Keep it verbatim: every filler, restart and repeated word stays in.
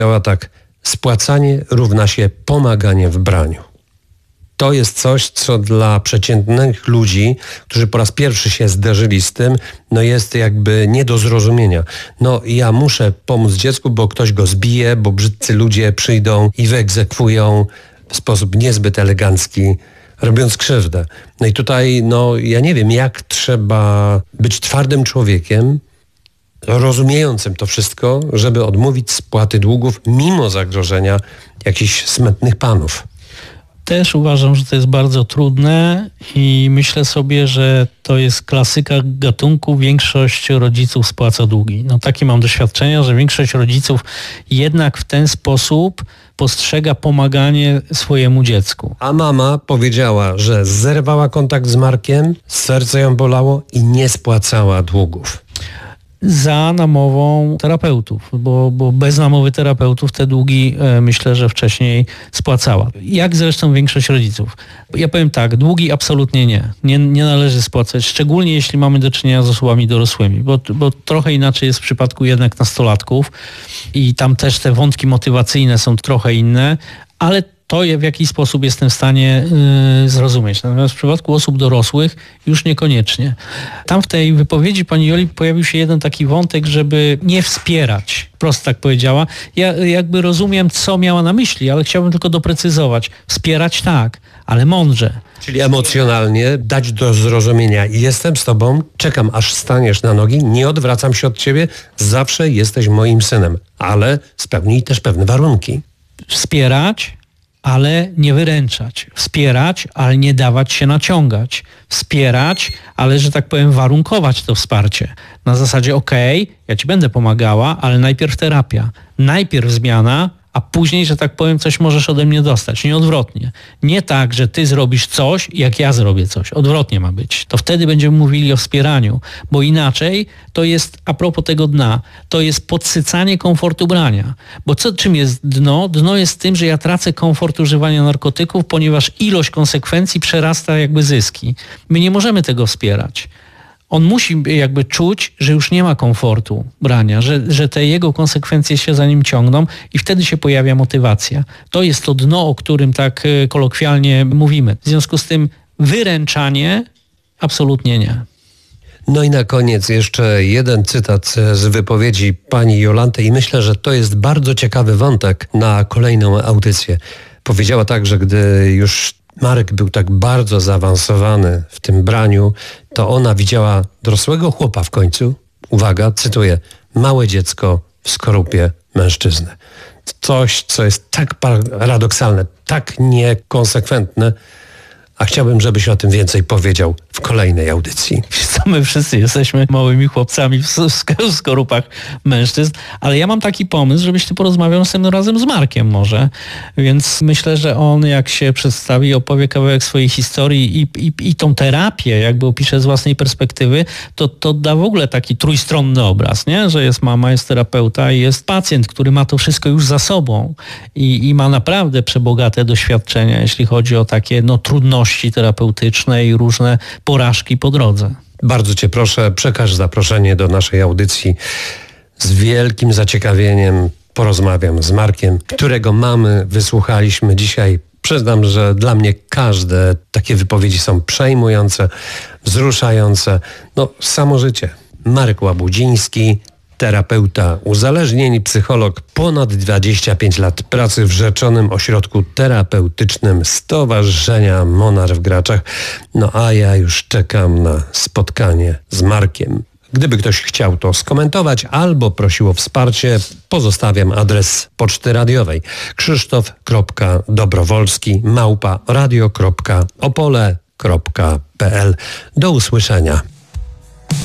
powiedziała tak: spłacanie równa się pomaganie w braniu. To jest coś, co dla przeciętnych ludzi, którzy po raz pierwszy się zderzyli z tym, no jest jakby nie do zrozumienia. No ja muszę pomóc dziecku, bo ktoś go zbije, bo brzydcy ludzie przyjdą i wyegzekwują w sposób niezbyt elegancki, robiąc krzywdę. No i tutaj, no ja nie wiem, jak trzeba być twardym człowiekiem, rozumiejącym to wszystko, żeby odmówić spłaty długów mimo zagrożenia jakichś smętnych panów. Też uważam, że to jest bardzo trudne i myślę sobie, że to jest klasyka gatunku. Większość rodziców spłaca długi. No takie mam doświadczenia, że większość rodziców jednak w ten sposób postrzega pomaganie swojemu dziecku. A mama powiedziała, że zerwała kontakt z Markiem, serce ją bolało i nie spłacała długów. Za namową terapeutów, bo, bo bez namowy terapeutów te długi e, myślę, że wcześniej spłacała. Jak zresztą większość rodziców. Ja powiem tak, długi absolutnie nie. Nie, nie należy spłacać, szczególnie jeśli mamy do czynienia z osobami dorosłymi, bo, bo trochę inaczej jest w przypadku jednak nastolatków i tam też te wątki motywacyjne są trochę inne, ale to w jaki sposób jestem w stanie yy, zrozumieć. Natomiast w przypadku osób dorosłych już niekoniecznie. Tam w tej wypowiedzi pani Joli pojawił się jeden taki wątek, żeby nie wspierać. Prosto tak powiedziała. Ja jakby rozumiem, co miała na myśli, ale chciałbym tylko doprecyzować. Wspierać tak, ale mądrze. Czyli emocjonalnie dać do zrozumienia: jestem z tobą, czekam aż staniesz na nogi, nie odwracam się od ciebie, zawsze jesteś moim synem, ale spełnij też pewne warunki. Wspierać, ale nie wyręczać. Wspierać, ale nie dawać się naciągać. Wspierać, ale, że tak powiem, warunkować to wsparcie. Na zasadzie, okej, okay, ja ci będę pomagała, ale najpierw terapia. Najpierw zmiana, a później, że tak powiem, coś możesz ode mnie dostać. Nie odwrotnie. Nie tak, że ty zrobisz coś, jak ja zrobię coś. Odwrotnie ma być. To wtedy będziemy mówili o wspieraniu, bo inaczej to jest, a propos tego dna, to jest podsycanie komfortu brania. Bo co, czym jest dno? Dno jest tym, że ja tracę komfort używania narkotyków, ponieważ ilość konsekwencji przerasta jakby zyski. My nie możemy tego wspierać. On musi jakby czuć, że już nie ma komfortu brania, że, że te jego konsekwencje się za nim ciągną i wtedy się pojawia motywacja. To jest to dno, o którym tak kolokwialnie mówimy. W związku z tym wyręczanie absolutnie nie. No i na koniec jeszcze jeden cytat z wypowiedzi pani Jolanty i myślę, że to jest bardzo ciekawy wątek na kolejną audycję. Powiedziała tak, że gdy już Marek był tak bardzo zaawansowany w tym braniu, to ona widziała dorosłego chłopa w końcu, uwaga, cytuję, małe dziecko w skorupie mężczyzny. Coś, co jest tak paradoksalne, tak niekonsekwentne, a chciałbym, żebyś o tym więcej powiedział w kolejnej audycji. Co my wszyscy jesteśmy małymi chłopcami w skorupach mężczyzn, ale ja mam taki pomysł, żebyś ty porozmawiał następnym razem z Markiem może, więc myślę, że on jak się przedstawi, opowie kawałek swojej historii i, i, i tą terapię jakby opisze z własnej perspektywy, to, to da w ogóle taki trójstronny obraz, nie? Że jest mama, jest terapeuta i jest pacjent, który ma to wszystko już za sobą i, i ma naprawdę przebogate doświadczenia, jeśli chodzi o takie no, trudności terapeutyczne i różne porażki po drodze. Bardzo cię proszę, przekaż zaproszenie do naszej audycji. Z wielkim zaciekawieniem porozmawiam z Markiem, którego mamy wysłuchaliśmy dzisiaj. Przyznam, że dla mnie każde takie wypowiedzi są przejmujące, wzruszające. No, samo życie. Marek Łabudziński, terapeuta uzależnień, psycholog, ponad dwadzieścia pięć lat pracy w Rzeczonym Ośrodku Terapeutycznym Stowarzyszenia Monar w Graczach. No a ja już czekam na spotkanie z Markiem. Gdyby ktoś chciał to skomentować albo prosił o wsparcie, pozostawiam adres poczty radiowej krzysztof kropka dobrowolski małpa radio kropka opole kropka p l. Do usłyszenia.